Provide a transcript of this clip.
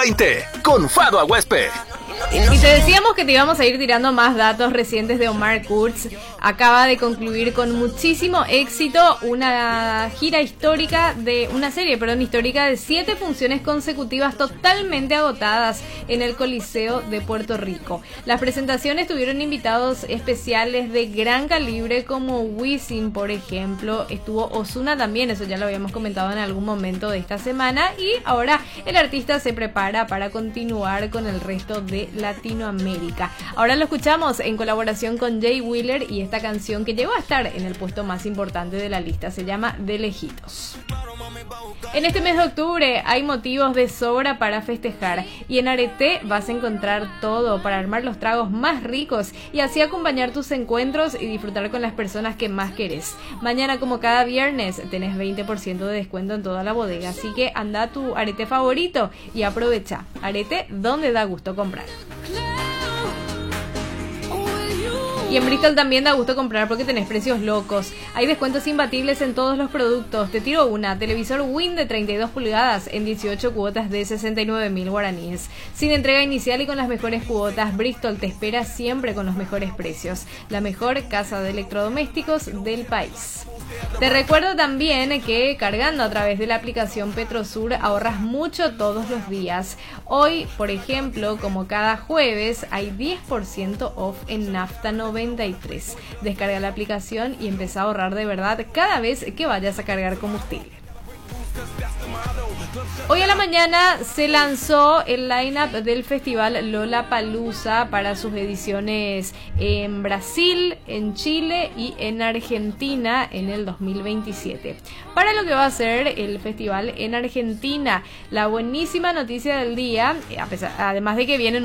2020 con Fado Aguespe. Y te decíamos que te íbamos a ir tirando más datos recientes de Omar Kurz. Acaba de concluir con muchísimo éxito una gira histórica histórica de 7 funciones consecutivas totalmente agotadas en el Coliseo de Puerto Rico. Las presentaciones tuvieron invitados especiales de gran calibre como Wisin, por ejemplo. Estuvo Ozuna también, eso ya lo habíamos comentado en algún momento de esta semana. Y ahora el artista se prepara para continuar con el resto de Latinoamérica. Ahora lo escuchamos en colaboración con Jay Wheeler y esta canción que llegó a estar en el puesto más importante de la lista se llama De Lejitos. En este mes de octubre hay motivos de sobra para festejar y en Areté vas a encontrar todo para armar los tragos más ricos y así acompañar tus encuentros y disfrutar con las personas que más querés. Mañana, como cada viernes, tenés 20% de descuento en toda la bodega, así que anda a tu Areté favorito y aprovecha. Areté, donde da gusto comprar. Y en Bristol también da gusto comprar porque tenés precios locos. Hay descuentos imbatibles en todos los productos. Te tiro una: televisor Win de 32 pulgadas en 18 cuotas de 69.000 guaraníes. Sin entrega inicial y con las mejores cuotas, Bristol te espera siempre con los mejores precios. La mejor casa de electrodomésticos del país. Te recuerdo también que cargando a través de la aplicación Petrosur ahorras mucho todos los días. Hoy, por ejemplo, como cada jueves, hay 10% off en Nafta 93. Descarga la aplicación y empieza a ahorrar de verdad cada vez que vayas a cargar combustible. Hoy a la mañana se lanzó el line-up del festival Lollapalooza para sus ediciones en Brasil, en Chile y en Argentina en el 2027. Para lo que va a ser el festival en Argentina, la buenísima noticia del día, además de que vienen